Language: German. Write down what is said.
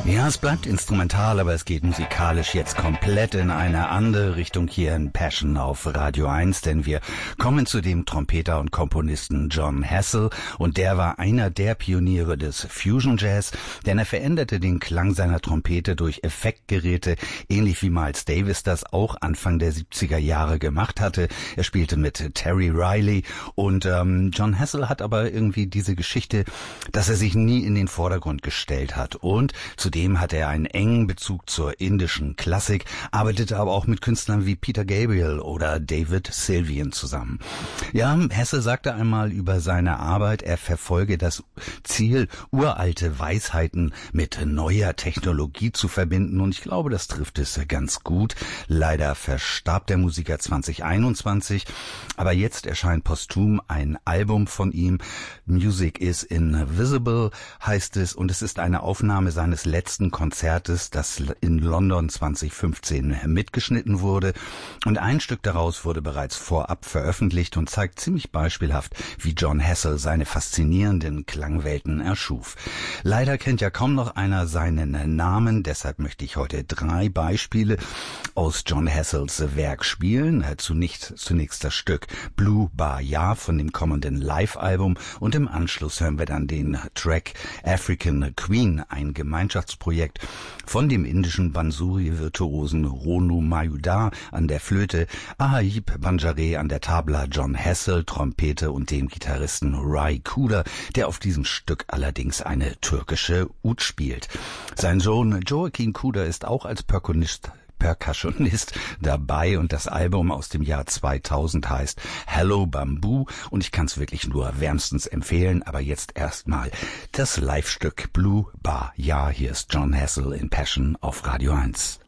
Ja, es bleibt instrumental, aber es geht musikalisch jetzt komplett in eine andere Richtung hier in Passion auf Radio 1, denn wir kommen zu dem Trompeter und Komponisten Jon Hassell, und der war einer der Pioniere des Fusion Jazz, denn er veränderte den Klang seiner Trompete durch Effektgeräte, ähnlich wie Miles Davis das auch Anfang der 70er Jahre gemacht hatte. Er spielte mit Terry Riley und Jon Hassell hat aber irgendwie diese Geschichte, dass er sich nie in den Vordergrund gestellt hat, und zudem hat er einen engen Bezug zur indischen Klassik, arbeitete aber auch mit Künstlern wie Peter Gabriel oder David Sylvian zusammen. Ja, Hassell sagte einmal über seine Arbeit, er verfolge das Ziel, uralte Weisheiten mit neuer Technologie zu verbinden, und ich glaube, das trifft es ganz gut. Leider verstarb der Musiker 2021, aber jetzt erscheint posthum ein Album von ihm. Music is Invisible heißt es, und es ist eine Aufnahme seines letzten Konzertes, das in London 2015 mitgeschnitten wurde, und ein Stück daraus wurde bereits vorab veröffentlicht und zeigt ziemlich beispielhaft, wie Jon Hassell seine faszinierenden Klangwelten erschuf. Leider kennt ja kaum noch einer seinen Namen, deshalb möchte ich heute 3 Beispiele aus Jon Hassells Werk spielen. Zunächst das Stück Blue Bar Ya von dem kommenden Live-Album, und im Anschluss hören wir dann den Track African Queen, ein Gemeinschaftsprojekt von dem indischen Bansuri-Virtuosen Ronu Mayudar an der Flöte, Ahayib Banjare an der Tabla, Jon Hassell Trompete und dem Gitarristen Ray Cooder, der auf diesem Stück allerdings eine türkische Ud spielt. Sein Sohn Joaquin Cooder ist auch als Percussionist dabei, und das Album aus dem Jahr 2000 heißt Hello Bamboo, und ich kann es wirklich nur wärmstens empfehlen. Aber jetzt erstmal das Live-Stück Blue Bar Ya. Hier ist Jon Hassell in Passion auf Radio 1.